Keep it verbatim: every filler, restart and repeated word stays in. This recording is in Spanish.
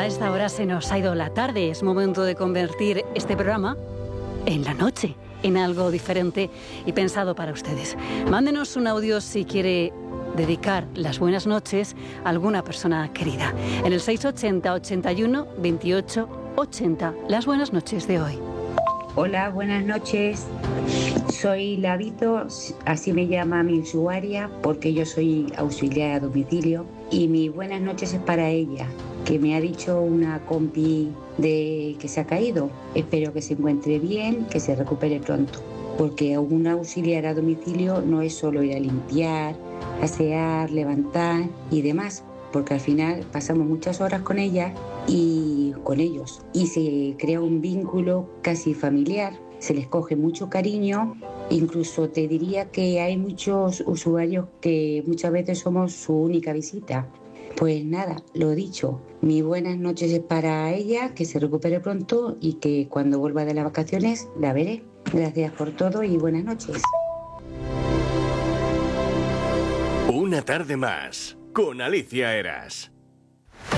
esta hora se nos ha ido la tarde. Es momento de convertir este programa en la noche, en algo diferente y pensado para ustedes. Mándenos un audio si quiere dedicar las buenas noches a alguna persona querida. En el seis ochenta, ochenta y uno, veintiocho, ochenta. Las buenas noches de hoy. Hola, buenas noches. Soy Lavito, así me llama mi usuaria, porque yo soy auxiliar a domicilio. Y mis buenas noches es para ella, que me ha dicho una compi de que se ha caído. Espero que se encuentre bien, que se recupere pronto. Porque un auxiliar a domicilio no es solo ir a limpiar, asear, levantar y demás, porque al final pasamos muchas horas con ella y con ellos. Y se crea un vínculo casi familiar, se les coge mucho cariño. Incluso te diría que hay muchos usuarios que muchas veces somos su única visita. Pues nada, lo dicho, mis buenas noches es para ella, que se recupere pronto y que cuando vuelva de las vacaciones la veré. Gracias por todo y buenas noches. Una tarde más con Alicia Eras.